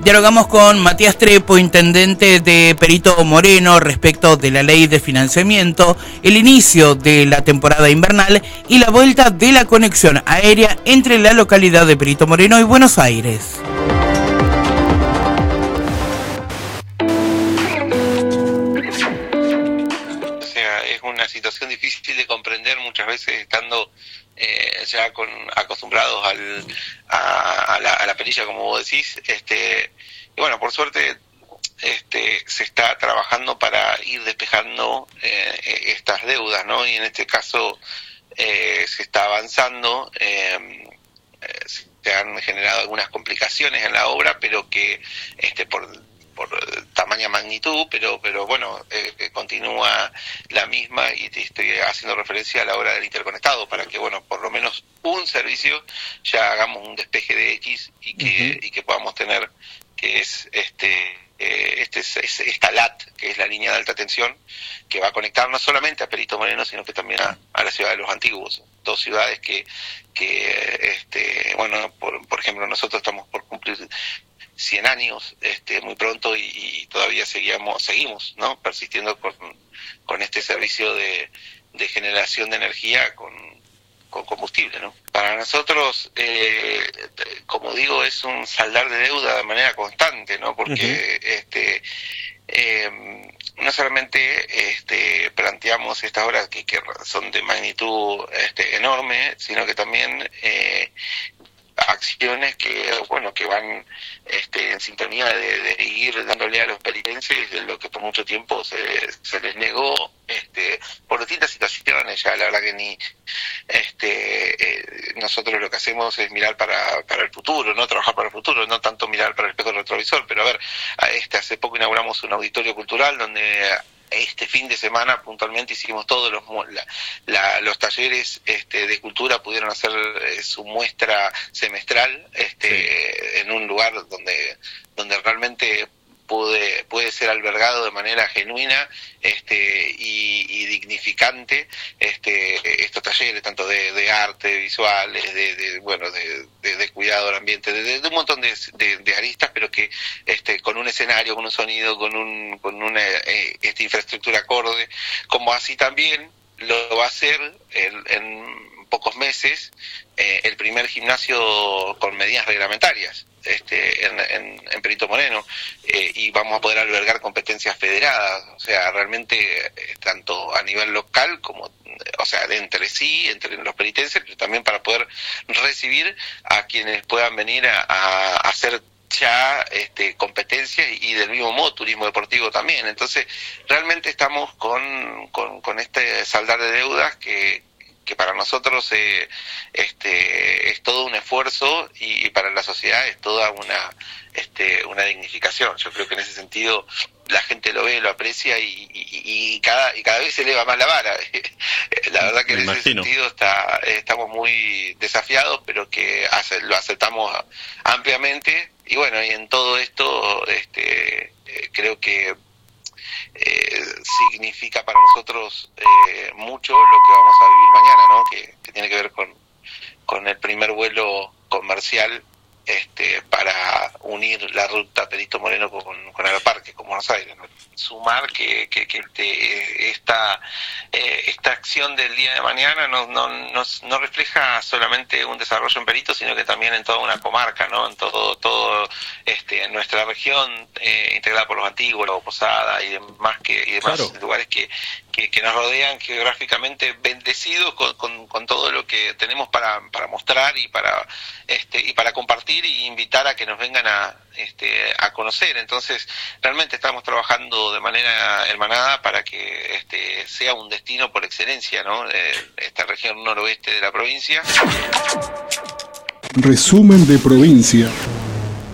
Dialogamos con Matías Trepo, intendente de Perito Moreno, respecto de la ley de financiamiento, el inicio de la temporada invernal y la vuelta de la conexión aérea entre la localidad de Perito Moreno y Buenos Aires. O sea, es una situación difícil de comprender muchas veces estando ya acostumbrados a la perilla, como vos decís, y bueno, por suerte se está trabajando para ir despejando estas deudas, ¿no? Y en este caso se está avanzando, se han generado algunas complicaciones en la obra, pero que por tamaña magnitud, pero bueno, continúa la misma, y te estoy haciendo referencia a la obra del interconectado, para que, bueno, por lo menos un servicio ya hagamos un despeje de X y que podamos tener, que es esta LAT, que es la línea de alta tensión, que va a conectar no solamente a Perito Moreno, sino que también a la ciudad de Los Antiguos, dos ciudades que bueno, por ejemplo, nosotros estamos por cumplir 100 años muy pronto, y todavía seguimos, ¿no?, persistiendo con este servicio de generación de energía con combustible, ¿no? Para nosotros, como digo, es un saldar de deuda de manera constante, ¿no? Porque no solamente planteamos estas obras que son de magnitud enorme, sino que también acciones que van en sintonía de ir dándole a los peritenses de lo que por mucho tiempo se les negó por distintas situaciones. Ya la verdad que ni nosotros lo que hacemos es mirar para el futuro, no trabajar para el futuro, no tanto mirar para el espejo retrovisor. Pero a ver, hace poco inauguramos un auditorio cultural donde este fin de semana puntualmente hicimos todos los talleres de cultura, pudieron hacer su muestra semestral en un lugar donde realmente puede ser albergado de manera genuina y dignificante estos talleres, tanto de arte, visuales, de cuidado del ambiente, de un montón de aristas, pero que con un escenario, con un sonido, con una infraestructura acorde, como así también lo va a hacer en pocos meses el primer gimnasio con medidas reglamentarias en Perito Moreno, y vamos a poder albergar competencias federadas, o sea, realmente tanto a nivel local como, o sea, entre los peritenses, pero también para poder recibir a quienes puedan venir a hacer ya competencias, y del mismo modo turismo deportivo también. Entonces realmente estamos con este saldar de deudas que para nosotros es todo un esfuerzo, y para la sociedad es toda una dignificación. Yo creo que en ese sentido la gente lo ve, lo aprecia, y cada vez se eleva más la vara. La verdad que en ese sentido estamos muy desafiados, pero que lo aceptamos ampliamente. Y bueno, y en todo esto creo que significa para nosotros mucho lo que vamos a vivir mañana, ¿no? Que tiene que ver con el primer vuelo comercial para unir la ruta Perito Moreno con Aeroparque, con Buenos Aires, ¿no? Sumar que esta acción del día de mañana no refleja solamente un desarrollo en Perito, sino que también en toda una comarca, ¿no? En todo en nuestra región, integrada por Los Antiguos, la Posada y demás claro, lugares que nos rodean geográficamente, bendecidos con todo lo que tenemos para mostrar y para compartir, y invitar a que nos vengan a conocer. Entonces realmente estamos trabajando de manera hermanada para que sea un destino por excelencia, ¿no? Esta región noroeste de la provincia. Resumen de provincia.